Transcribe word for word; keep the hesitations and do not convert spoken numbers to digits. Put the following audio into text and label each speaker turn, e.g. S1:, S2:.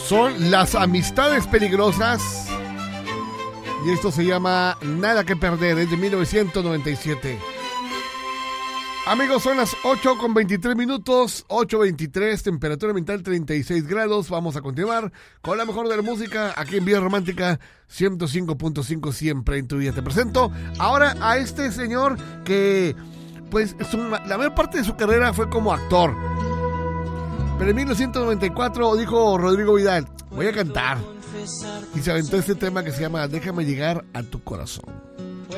S1: son Las Amistades Peligrosas. Y esto se llama Nada que Perder, es de mil novecientos noventa y siete. Amigos, son las ocho con veintitrés minutos, ocho veintitrés, temperatura ambiental treinta y seis grados. Vamos a continuar con la mejor de la música aquí en Vía Romántica ciento cinco punto cinco, siempre en tu vida. Te presento ahora a este señor que, pues, su, la mayor parte de su carrera fue como actor. Pero en mil novecientos noventa y cuatro dijo Rodrigo Vidal, voy a cantar. Y se aventó este tema que se llama Déjame llegar a tu corazón.